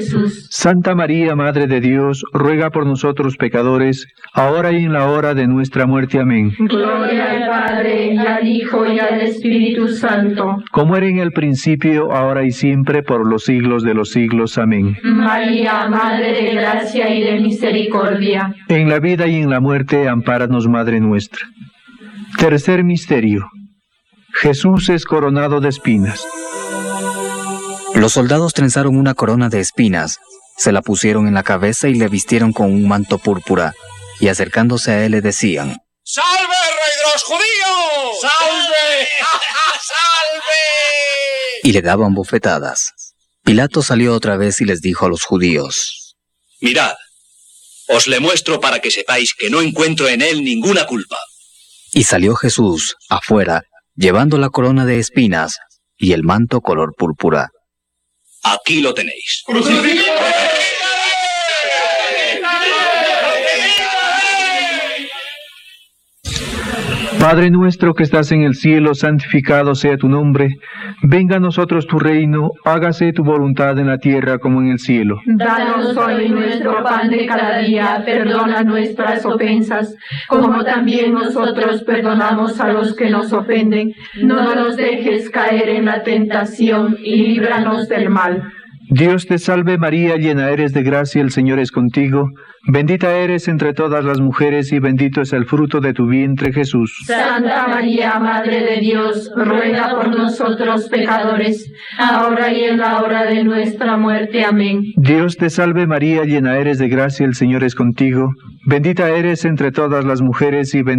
Jesús. Santa María, Madre de Dios, ruega por nosotros pecadores, ahora y en la hora de nuestra muerte. Amén. Gloria al Padre, y al Hijo, y al Espíritu Santo. Como era en el principio, ahora y siempre, por los siglos de los siglos. Amén. María, Madre de gracia y de misericordia. En la vida y en la muerte, ampáranos, Madre nuestra. Tercer misterio. Jesús es coronado de espinas. Los soldados trenzaron una corona de espinas, se la pusieron en la cabeza y le vistieron con un manto púrpura, y acercándose a él le decían: ¡Salve, rey de los judíos! ¡Salve! ¡Salve! Y le daban bofetadas. Pilato salió otra vez y les dijo a los judíos: Mirad, os le muestro para que sepáis que no encuentro en él ninguna culpa. Y salió Jesús afuera, llevando la corona de espinas y el manto color púrpura. Aquí lo tenéis. Padre nuestro que estás en el cielo, santificado sea tu nombre. Venga a nosotros tu reino, hágase tu voluntad en la tierra como en el cielo. Danos hoy nuestro pan de cada día, perdona nuestras ofensas, como también nosotros perdonamos a los que nos ofenden. No nos dejes caer en la tentación y líbranos del mal. Dios te salve María, llena eres de gracia, el Señor es contigo. Bendita eres entre todas las mujeres y bendito es el fruto de tu vientre, Jesús. Santa María, Madre de Dios, ruega por nosotros pecadores, ahora y en la hora de nuestra muerte. Amén. Dios te salve María, llena eres de gracia, el Señor es contigo. Bendita eres entre todas las mujeres y bendito